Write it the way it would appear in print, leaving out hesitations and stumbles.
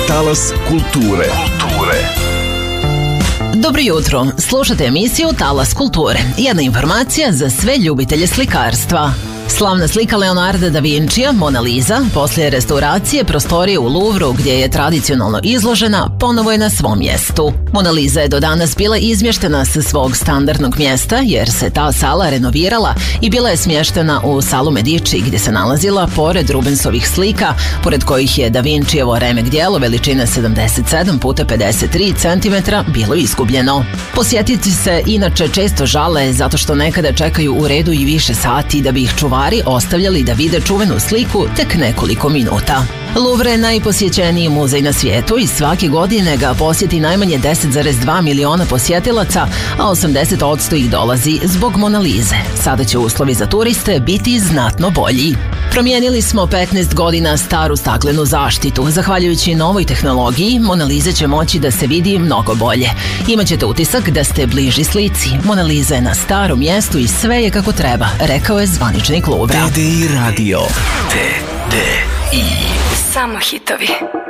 Talas kulture. Dobro jutro, slušate emisiju Talas kulture. Jedna informacija za sve ljubitelje slikarstva. Slavna slika Leonarda da Vincija, Mona Lisa, poslije restauracije prostorije u Louvru gdje je tradicionalno izložena, ponovo je na svom mjestu. Mona Lisa je do danas bila izmještena sa svog standardnog mjesta jer se ta sala renovirala i bila je smještena u salu Medici gdje se nalazila pored Rubensovih slika, pored kojih je da Vincijevo remek djelo veličine 77 puta 53 cm bilo izgubljeno. Posjetitelji se inače često žale zato što nekada čekaju u redu i više sati da bi ih čuvari ostavljali da vide čuvenu sliku tek nekoliko minuta. Louvre je najposjećeniji muzej na svijetu i svake godine ga posjeti najmanje 10,2 miliona posjetilaca, a 80% ih dolazi zbog Mona Lise. Sada će uslovi za turiste biti znatno bolji. Promijenili smo 15 godina staru staklenu zaštitu. Zahvaljujući novoj tehnologiji, Mona Lisa će moći da se vidi mnogo bolje. Imaćete utisak da ste bliži slici. Mona Lisa je na starom mjestu i sve je kako treba, rekao je zvaničnik Louvra. TDI radio. Samo hitovi.